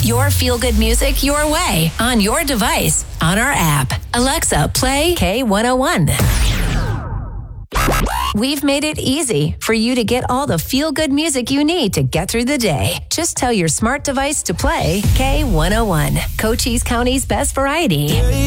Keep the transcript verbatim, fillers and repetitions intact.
Your feel-good music your way, on your device, on our app. Alexa, play K one oh one. We've made it easy for you to get all the feel-good music you need to get through the day. Just tell your smart device to play K one oh one, Cochise County's best variety.